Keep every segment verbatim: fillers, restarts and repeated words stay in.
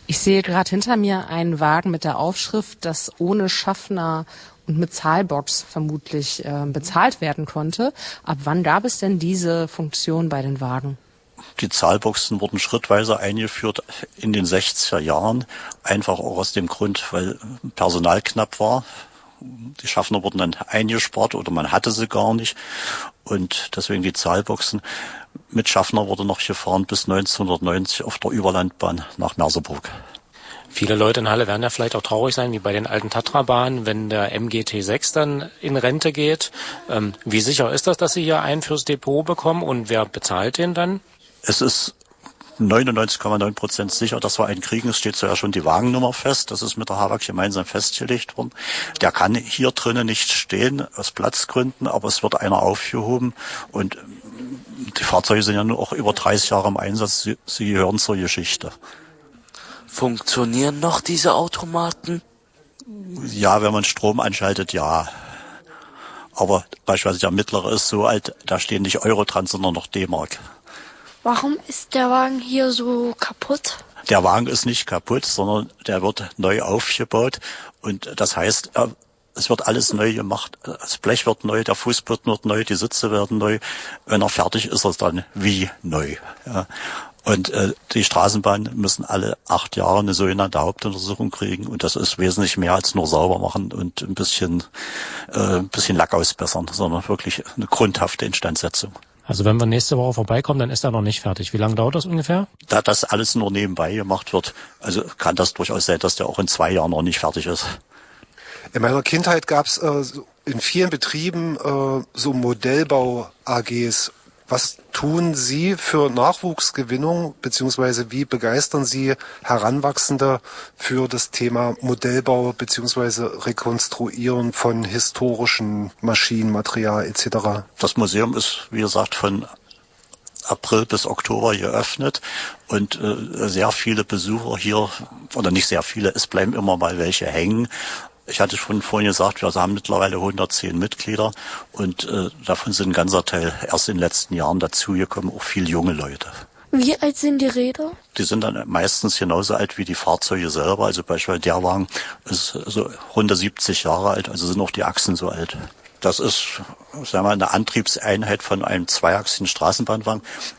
Ich sehe gerade hinter mir einen Wagen mit der Aufschrift, dass ohne Schaffner und mit Zahlbox vermutlich äh, bezahlt werden konnte. Ab wann gab es denn diese Funktion bei den Wagen? Die Zahlboxen wurden schrittweise eingeführt in den sechziger Jahren, einfach auch aus dem Grund, weil Personal knapp war. Die Schaffner wurden dann eingespart oder man hatte sie gar nicht und deswegen die Zahlboxen. Mit Schaffner wurde noch gefahren bis neunzehnhundertneunzig auf der Überlandbahn nach Merseburg. Viele Leute in Halle werden ja vielleicht auch traurig sein, wie bei den alten Tatra-Bahnen, wenn der M G T sechs dann in Rente geht. Ähm, wie sicher ist das, dass Sie hier einen fürs Depot bekommen und wer bezahlt den dann? Es ist neunundneunzig Komma neun Prozent sicher, dass wir einen kriegen. Es steht so ja schon die Wagennummer fest. Das ist mit der Hawag gemeinsam festgelegt worden. Der kann hier drinnen nicht stehen, aus Platzgründen, aber es wird einer aufgehoben. Und die Fahrzeuge sind ja nur auch über dreißig Jahre im Einsatz. Sie, sie gehören zur Geschichte. Funktionieren noch diese Automaten? Ja, wenn man Strom anschaltet, ja. Aber beispielsweise der mittlere ist so alt, da stehen nicht Euro dran, sondern noch D-Mark. Warum ist der Wagen hier so kaputt? Der Wagen ist nicht kaputt, sondern der wird neu aufgebaut. Und das heißt, es wird alles neu gemacht. Das Blech wird neu, der Fußboden wird neu, die Sitze werden neu. Wenn er fertig ist, ist er dann wie neu. Ja. Und äh, die Straßenbahnen müssen alle acht Jahre eine sogenannte Hauptuntersuchung kriegen. Und das ist wesentlich mehr als nur sauber machen und ein bisschen, äh, ein bisschen Lack ausbessern, sondern wirklich eine grundhafte Instandsetzung. Also wenn wir nächste Woche vorbeikommen, dann ist er noch nicht fertig. Wie lange dauert das ungefähr? Da das alles nur nebenbei gemacht wird, also kann das durchaus sein, dass der auch in zwei Jahren noch nicht fertig ist. In meiner Kindheit gab es äh, in vielen Betrieben äh, so Modellbau-A Gs. Was tun Sie für Nachwuchsgewinnung, beziehungsweise wie begeistern Sie Heranwachsende für das Thema Modellbau, beziehungsweise Rekonstruieren von historischen Maschinen, Material et cetera? Das Museum ist, wie gesagt, von April bis Oktober geöffnet und äh, sehr viele Besucher hier, oder nicht sehr viele, es bleiben immer mal welche hängen. Ich hatte schon vorhin gesagt, wir haben mittlerweile hundertzehn Mitglieder und äh, davon sind ein ganzer Teil erst in den letzten Jahren dazugekommen, auch viele junge Leute. Wie alt sind die Räder? Die sind dann meistens genauso alt wie die Fahrzeuge selber. Also beispielsweise der Wagen ist so hundertsiebzig Jahre alt, also sind auch die Achsen so alt. Das ist, sagen wir mal, eine Antriebseinheit von einem zweiachsigen Straßenbahnwagen.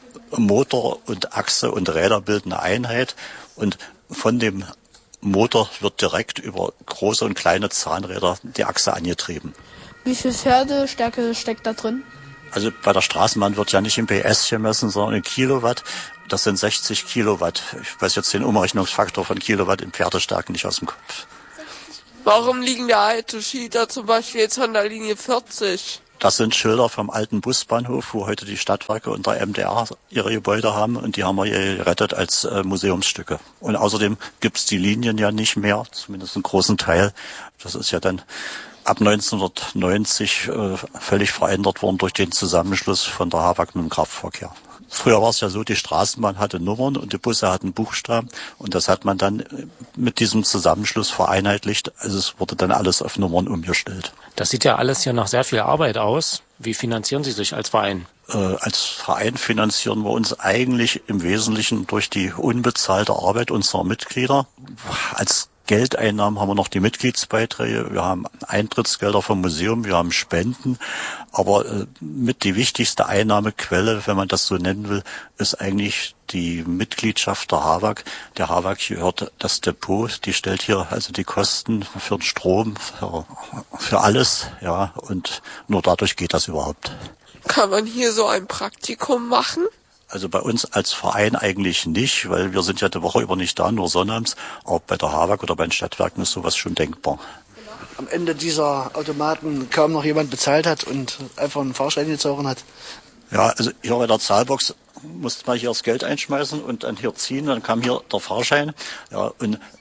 Motor und Achse und Räder bilden eine Einheit und von dem Motor wird direkt über große und kleine Zahnräder die Achse angetrieben. Wie viel Pferdestärke steckt da drin? Also bei der Straßenbahn wird ja nicht in P S gemessen, sondern in Kilowatt. Das sind sechzig Kilowatt. Ich weiß jetzt den Umrechnungsfaktor von Kilowatt in Pferdestärke nicht aus dem Kopf. Warum liegen da alte Schilder zum Beispiel jetzt an der Linie vierzig? Das sind Schilder vom alten Busbahnhof, wo heute die Stadtwerke und der M D R ihre Gebäude haben und die haben wir gerettet als äh, Museumsstücke. Und außerdem gibt's die Linien ja nicht mehr, zumindest einen großen Teil. Das ist ja dann ab neunzehnhundertneunzig äh, völlig verändert worden durch den Zusammenschluss von der Hawag mit dem Kraftverkehr. Früher war es ja so, die Straßenbahn hatte Nummern und die Busse hatten Buchstaben und das hat man dann mit diesem Zusammenschluss vereinheitlicht. Also es wurde dann alles auf Nummern umgestellt. Das sieht ja alles hier nach sehr viel Arbeit aus. Wie finanzieren Sie sich als Verein? Äh, als Verein finanzieren wir uns eigentlich im Wesentlichen durch die unbezahlte Arbeit unserer Mitglieder. Als Geldeinnahmen haben wir noch die Mitgliedsbeiträge, wir haben Eintrittsgelder vom Museum, wir haben Spenden, aber äh, mit die wichtigste Einnahmequelle, wenn man das so nennen will, ist eigentlich die Mitgliedschaft der Hawag. Der Hawag gehört das Depot, die stellt hier also die Kosten für den Strom, für, für alles, ja, und nur dadurch geht das überhaupt. Kann man hier so ein Praktikum machen? Also bei uns als Verein eigentlich nicht, weil wir sind ja die Woche über nicht da, nur sonnabends. Aber bei der Hawag oder bei den Stadtwerken ist sowas schon denkbar. Am Ende dieser Automaten kaum noch jemand bezahlt hat und einfach einen Fahrschein gezogen hat. Ja, also hier bei der Zahlbox musste man hier das Geld einschmeißen und dann hier ziehen, dann kam hier der Fahrschein. Ja, und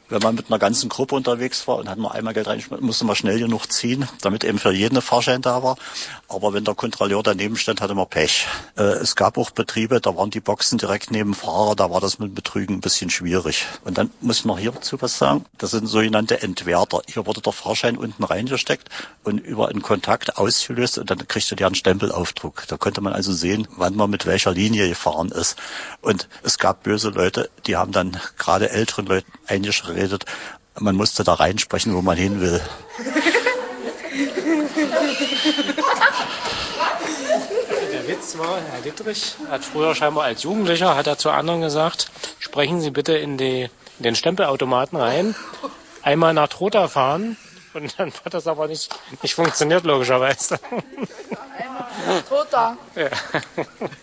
Wenn man mit einer ganzen Gruppe unterwegs war und hat nur einmal Geld rein, musste man schnell genug ziehen, damit eben für jeden ein Fahrschein da war. Aber wenn der Kontrolleur daneben stand, hatte man Pech. Äh, es gab auch Betriebe, da waren die Boxen direkt neben dem Fahrer, da war das mit Betrügen ein bisschen schwierig. Und dann muss ich noch hierzu was sagen. Das sind sogenannte Entwerter. Hier wurde der Fahrschein unten reingesteckt und über einen Kontakt ausgelöst und dann kriegte der einen Stempelaufdruck. Da konnte man also sehen, wann man mit welcher Linie gefahren ist. Und es gab böse Leute, die haben dann gerade älteren Leuten eingeschrieben, redet, man musste da reinsprechen, wo man hin will. Der Witz war, Herr Dittrich hat früher scheinbar als Jugendlicher, hat er zu anderen gesagt, sprechen Sie bitte in, die, in den Stempelautomaten rein, einmal nach Trotha fahren und dann hat das aber nicht, nicht funktioniert, logischerweise. Einmal nach Trotha. Ja.